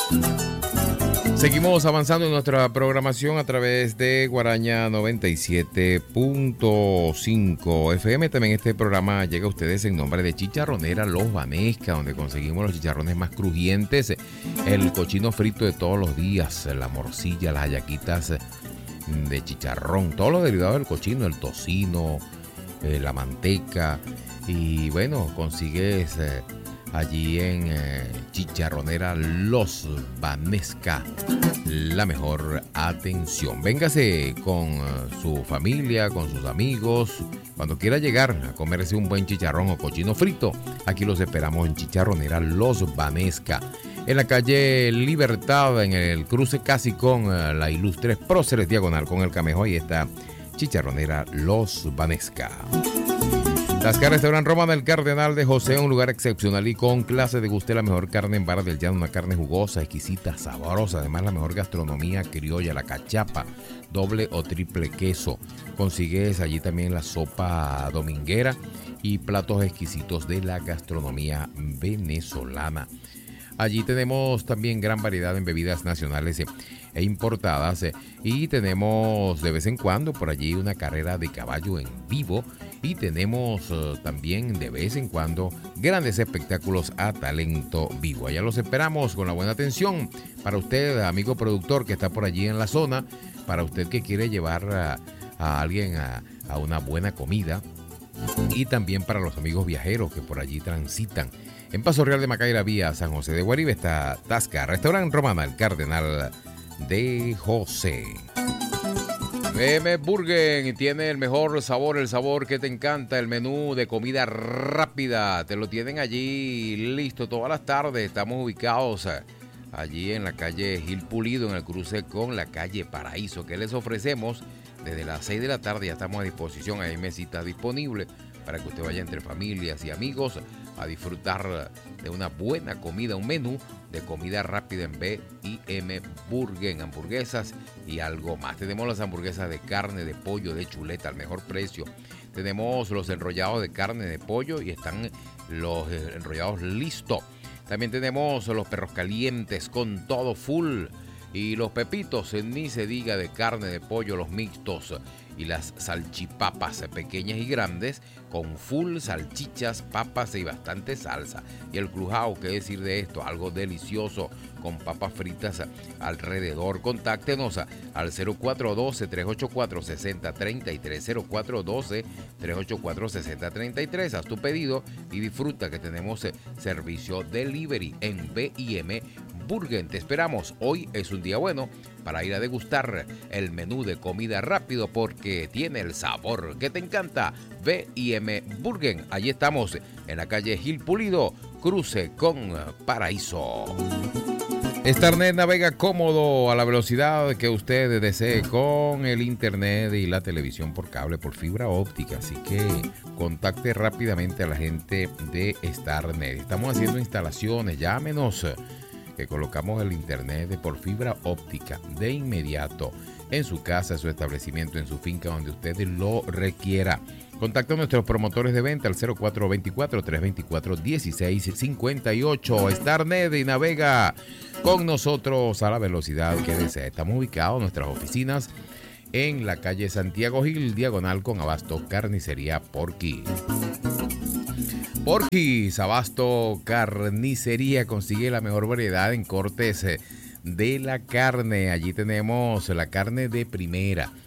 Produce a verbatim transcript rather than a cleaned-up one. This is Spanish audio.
Seguimos avanzando en nuestra programación a través de Guaraña noventa y siete punto cinco F M. También este programa llega a ustedes en nombre de Chicharronera Los Banesca, donde conseguimos los chicharrones más crujientes, el cochino frito de todos los días, la morcilla, las hallaquitas de chicharrón, todos los derivados del cochino, el tocino, eh, la manteca. Y bueno, consigues eh, allí en eh, Chicharronera Los Banesca la mejor atención. Véngase con uh, su familia, con sus amigos. Cuando quiera llegar a comerse un buen chicharrón o cochino frito, aquí los esperamos en Chicharronera Los Banesca, en la calle Libertad, en el cruce casi con uh, la Ilustres Próceres, diagonal con el Camejo. Ahí está Chicharronera Los Banesca. Tasca Restaurant Roma del Cardenal de José, un lugar excepcional y con clase. Deguste la mejor carne en Vara del Llano, una carne jugosa, exquisita, sabrosa. Además, la mejor gastronomía criolla, la cachapa, doble o triple queso. Consigues allí también la sopa dominguera y platos exquisitos de la gastronomía venezolana. Allí tenemos también gran variedad en bebidas nacionales e importadas, y tenemos de vez en cuando por allí una carrera de caballo en vivo, y tenemos uh, también de vez en cuando grandes espectáculos a talento vivo. Allá los esperamos con la buena atención para usted, amigo productor que está por allí en la zona, para usted que quiere llevar a, a alguien a, a una buena comida, y también para los amigos viajeros que por allí transitan. En Paso Real de Macaira, vía San José de Guaribe, está Tasca Restaurant Romana, el Cardenal de José. B M Burger tiene el mejor sabor, el sabor que te encanta, el menú de comida rápida. Te lo tienen allí listo todas las tardes. Estamos ubicados allí en la calle Gil Pulido, en el cruce con la calle Paraíso. ¿Qué les ofrecemos? Desde las seis de la tarde ya estamos a disposición. Hay mesitas disponibles para que usted vaya entre familias y amigos a disfrutar de una buena comida, un menú de comida rápida en B y M Burger, hamburguesas y algo más. Tenemos las hamburguesas de carne, de pollo, de chuleta al mejor precio. Tenemos los enrollados de carne de pollo y están los enrollados listos. También tenemos los perros calientes con todo full. Y los pepitos, ni se diga, de carne de pollo, los mixtos y las salchipapas pequeñas y grandes con full salchichas, papas y bastante salsa. Y el crujao, ¿qué decir de esto? Algo delicioso con papas fritas alrededor. Contáctenos al cero cuatro uno dos, tres ocho cuatro, seis cero tres tres, cero cuatro uno dos, tres ocho cuatro, seis cero tres tres. Haz tu pedido y disfruta que tenemos servicio delivery en B y M Burger. Te esperamos. Hoy es un día bueno para ir a degustar el menú de comida rápido porque tiene el sabor que te encanta. B y M Burger. Allí estamos en la calle Gil Pulido, cruce con Paraíso. Starnet navega cómodo a la velocidad que usted desee con el internet y la televisión por cable, por fibra óptica. Así que contacte rápidamente a la gente de Starnet. Estamos haciendo instalaciones, llámenos, que colocamos el internet por fibra óptica de inmediato en su casa, en su establecimiento, en su finca, donde usted lo requiera. Contacta a nuestros promotores de venta al cero cuatro dos cuatro, tres dos cuatro, uno seis cinco ocho. Starnet y navega con nosotros a la velocidad que desea. Estamos ubicados en nuestras oficinas en la calle Santiago Gil, diagonal con Abasto Carnicería Porky. Porky, Abasto Carnicería, consigue la mejor variedad en cortes de la carne. Allí tenemos la carne de primera,